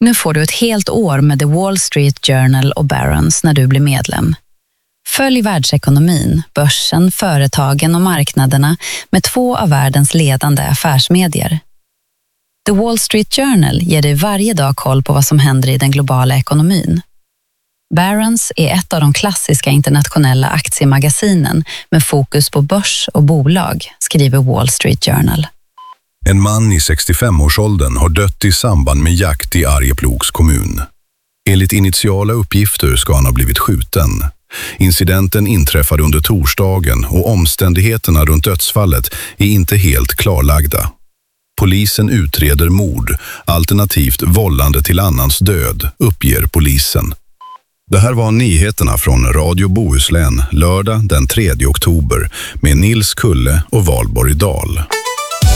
Nu får du ett helt år med The Wall Street Journal och Barron's när du blir medlem. Följ världsekonomin, börsen, företagen och marknaderna med 2 av världens ledande affärsmedier. The Wall Street Journal ger dig varje dag koll på vad som händer i den globala ekonomin. Barron's är ett av de klassiska internationella aktiemagasinen med fokus på börs och bolag, skriver Wall Street Journal. En man i 65-årsåldern har dött i samband med jakt i Arjeplogs kommun. Enligt initiala uppgifter ska han ha blivit skjuten. Incidenten inträffade under torsdagen och omständigheterna runt dödsfallet är inte helt klarlagda. Polisen utreder mord, alternativt vållande till annans död, uppger polisen. Det här var nyheterna från Radio Bohuslän lördag den 3 oktober med Nils Kulle och Valborg Dahl.